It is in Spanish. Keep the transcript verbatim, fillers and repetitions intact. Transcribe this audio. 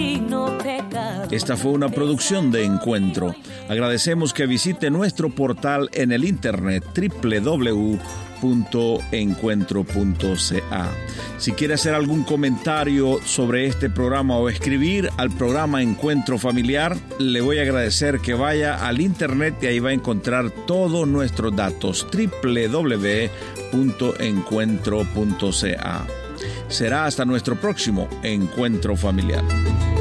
maligno pecado. Esta fue una producción de Encuentro. Agradecemos que visite nuestro portal en el internet doble u doble u doble u punto encuentro punto c a. Si quiere hacer algún comentario sobre este programa o escribir al programa Encuentro Familiar, le voy a agradecer que vaya al internet y ahí va a encontrar todos nuestros datos, doble u doble u doble u punto encuentro punto c a. Será hasta nuestro próximo Encuentro Familiar.